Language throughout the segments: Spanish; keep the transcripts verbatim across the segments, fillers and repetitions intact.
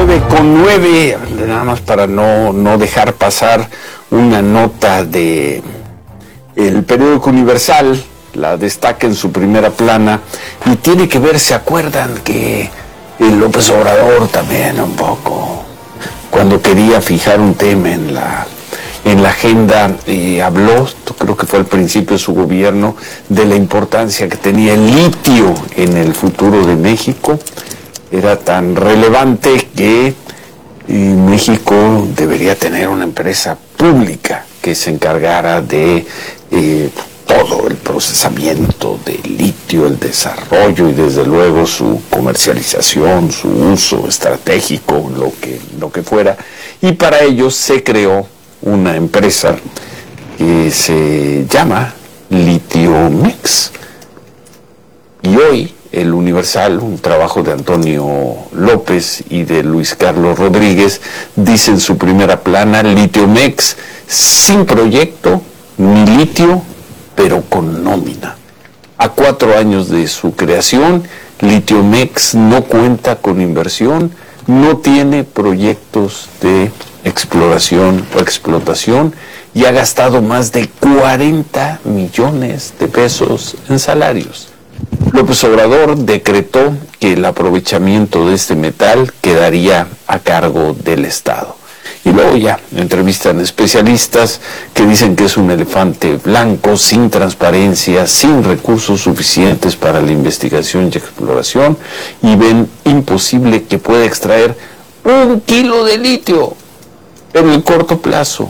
nueve con nueve, nada más para no, no dejar pasar una nota de el periódico Universal, la destaca en su primera plana, y tiene que ver, ¿se acuerdan que el López Obrador también un poco, cuando quería fijar un tema en la, en la agenda, eh, habló, creo que fue al principio de su gobierno, de la importancia que tenía el litio en el futuro de México? Era tan relevante que eh, México debería tener una empresa pública que se encargara de eh, todo el procesamiento del litio, el desarrollo y desde luego su comercialización, su uso estratégico, lo que, lo que fuera. Y para ello se creó una empresa que se llama Litiomex. Y hoy el Universal, un trabajo de Antonio López y de Luis Carlos Rodríguez, dice en su primera plana: Litiomex sin proyecto ni litio, pero con nómina. A cuatro años de su creación, Litiomex no cuenta con inversión, no tiene proyectos de exploración o explotación y ha gastado más de cuarenta millones de pesos en salarios. López Obrador decretó que el aprovechamiento de este metal quedaría a cargo del Estado. Y luego ya entrevistan especialistas que dicen que es un elefante blanco, sin transparencia, sin recursos suficientes para la investigación y exploración, y ven imposible que pueda extraer un kilo de litio en el corto plazo.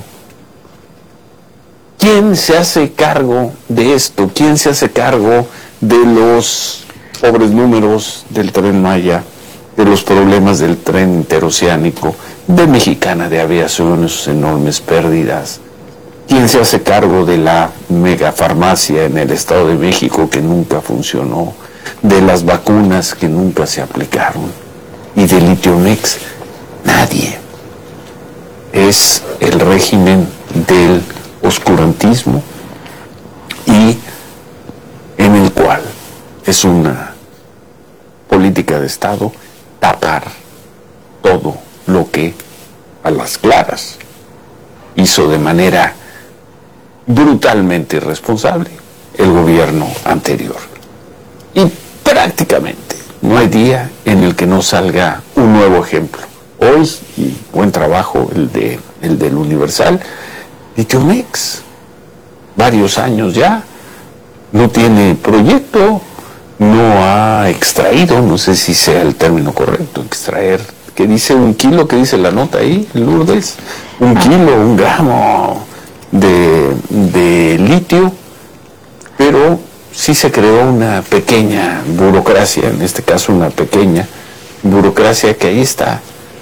¿Quién se hace cargo de esto? ¿Quién se hace cargo de los pobres números del Tren Maya, de los problemas del tren interoceánico, de Mexicana de Aviación, sus enormes pérdidas? ¿Quién se hace cargo de la megafarmacia en el Estado de México que nunca funcionó, de las vacunas que nunca se aplicaron y de Litiomex? Nadie. Es el régimen del oscurantismo y en el cual es una política de Estado tapar todo lo que a las claras hizo de manera brutalmente irresponsable el gobierno anterior. Y prácticamente no hay día en el que no salga un nuevo ejemplo. Hoy, y buen trabajo el de el del Universal, Litiomex, varios años ya, no tiene proyecto, no ha extraído, no sé si sea el término correcto, extraer, que dice un kilo, que dice la nota ahí, Lourdes, un kilo, un gramo de, de litio, pero sí se creó una pequeña burocracia, en este caso una pequeña burocracia que ahí está.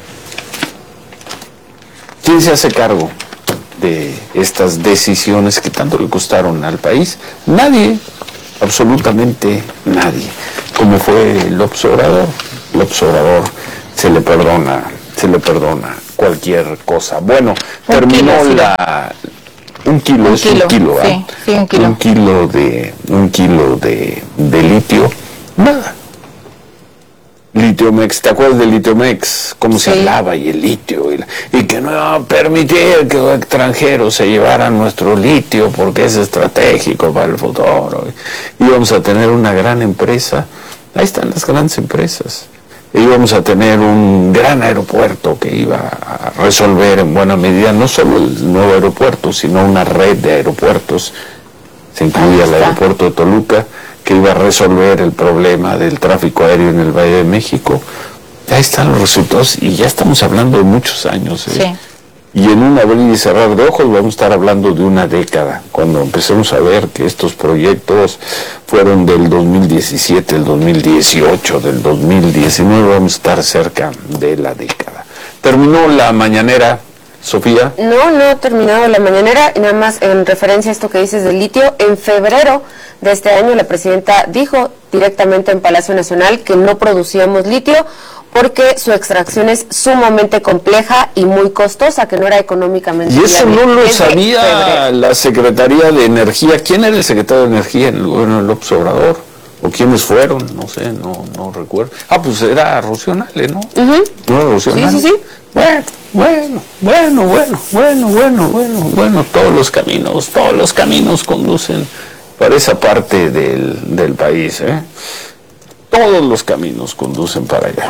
¿Quién se hace cargo de estas decisiones que tanto le costaron al país? Nadie, absolutamente nadie. Como fue el López Obrador, López Obrador se le perdona, se le perdona cualquier cosa. Bueno, un terminó kilo, la sí. un kilo un es kilo, un kilo, sí, ¿eh? sí, un kilo, un kilo de un kilo de, de litio, nada. Litiomex, ¿te acuerdas de Litiomex? Cómo sí. se hablaba y el litio y, y que no iba a permitir que los extranjeros se llevaran nuestro litio porque es estratégico para el futuro. Y íbamos a tener una gran empresa. Ahí están las grandes empresas. E íbamos a tener un gran aeropuerto que iba a resolver en buena medida no solo el nuevo aeropuerto, sino una red de aeropuertos. Se incluía el aeropuerto de Toluca, que iba a resolver el problema del tráfico aéreo en el Valle de México. Ahí están los resultados y ya estamos hablando de muchos años. ¿eh? Sí. Y en un abrir y cerrar de ojos vamos a estar hablando de una década, cuando empecemos a ver que estos proyectos fueron del dos mil diecisiete, del dos mil dieciocho, del dos mil diecinueve, vamos a estar cerca de la década. Terminó la mañanera, Sofía. No, no ha terminado la mañanera, y nada más en referencia a esto que dices del litio. En febrero de este año la presidenta dijo directamente en Palacio Nacional que no producíamos litio porque su extracción es sumamente compleja y muy costosa, que no era económicamente viable. Y eso no lo sabía la Secretaría de Energía. ¿Quién era el secretario de Energía en el gobierno de López Obrador? ¿O quiénes fueron? No sé, no no recuerdo. Ah, pues era Rocío Nale, ¿no? Uh-huh. ¿No era Rocío Nale? Sí, sí, sí. Bueno, bueno, bueno, bueno, bueno, bueno, bueno, bueno, todos los caminos, todos los caminos conducen para esa parte del, del país, ¿eh? Todos los caminos conducen para allá.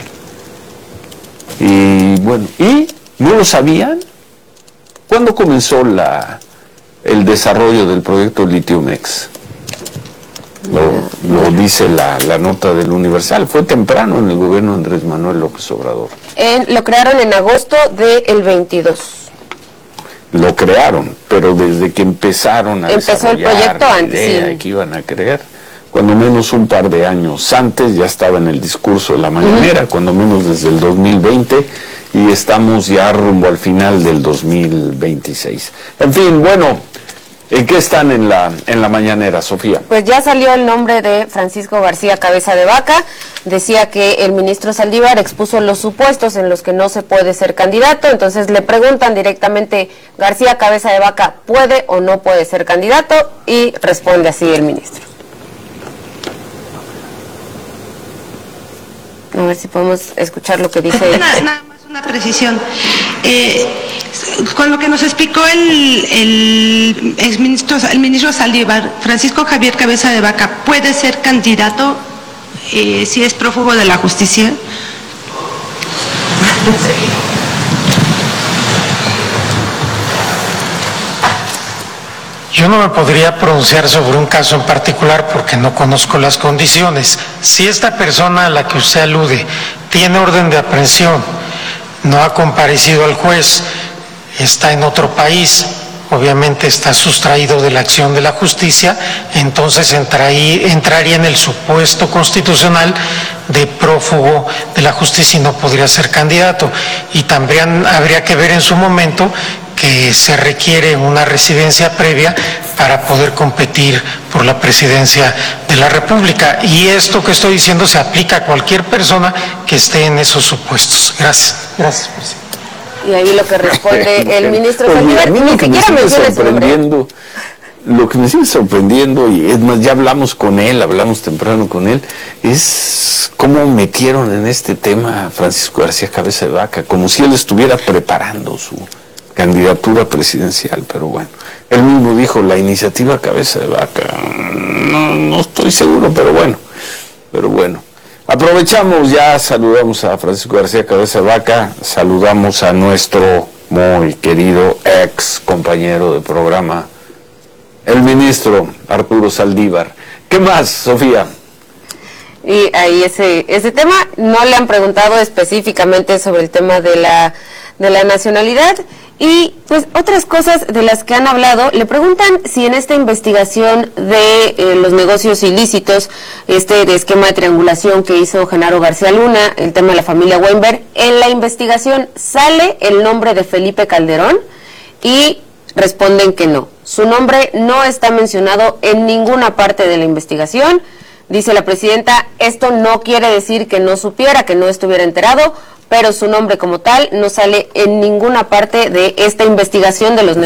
Y bueno, ¿y no lo sabían? ¿Cuándo comenzó la, el desarrollo del proyecto Litio-Mex? Lo, lo dice la, la nota del Universal. Fue temprano en el gobierno de Andrés Manuel López Obrador. En, lo crearon en agosto del veintidós. Lo crearon, pero desde que empezaron a Empezó el proyecto la antes, idea sí. que iban a crear, cuando menos un par de años antes ya estaba en el discurso de la mañanera, uh-huh. cuando menos desde el dos mil veinte, y estamos ya rumbo al final del dos mil veintiséis. En fin, bueno, ¿en qué están en la en la mañanera, Sofía? Pues ya salió el nombre de Francisco García Cabeza de Vaca. Decía que el ministro Saldívar expuso los supuestos en los que no se puede ser candidato. Entonces le preguntan directamente, García Cabeza de Vaca, ¿puede o no puede ser candidato? Y responde así el ministro. A ver si podemos escuchar lo que dice. Nada, nada más una precisión. Eh, con lo que nos explicó el, el exministro, el ministro Saldívar, Francisco Javier Cabeza de Vaca, ¿puede ser candidato eh, si es prófugo de la justicia? Yo no me podría pronunciar sobre un caso en particular porque no conozco las condiciones. Si esta persona a la que usted alude tiene orden de aprehensión, no ha comparecido al juez, está en otro país, obviamente está sustraído de la acción de la justicia, entonces entraría, entraría en el supuesto constitucional de prófugo de la justicia y no podría ser candidato. Y también habría que ver en su momento que se requiere una residencia previa para poder competir por la presidencia de la República. Y esto que estoy diciendo se aplica a cualquier persona que esté en esos supuestos. Gracias. Gracias, presidente. Y ahí lo que responde el ministro pues Saldívar, ni siquiera menciona su nombre. Lo que me sigue sorprendiendo, y es más, ya hablamos con él, hablamos temprano con él, es cómo metieron en este tema a Francisco García Cabeza de Vaca, como si él estuviera preparando su candidatura presidencial, pero bueno, él mismo dijo, la iniciativa Cabeza de Vaca, no, no estoy seguro, pero bueno, pero bueno. Aprovechamos, ya saludamos a Francisco García Cabeza de Vaca, saludamos a nuestro muy querido ex compañero de programa, el ministro Arturo Saldívar. ¿Qué más, Sofía? Y ahí ese ese tema, no le han preguntado específicamente sobre el tema de la de la nacionalidad. Y pues otras cosas de las que han hablado, le preguntan si en esta investigación de eh, los negocios ilícitos, este de esquema de triangulación que hizo Genaro García Luna, el tema de la familia Weinberg, en la investigación sale el nombre de Felipe Calderón, y responden que no. Su nombre no está mencionado en ninguna parte de la investigación. Dice la presidenta, esto no quiere decir que no supiera, que no estuviera enterado, pero su nombre como tal no sale en ninguna parte de esta investigación de los negocios.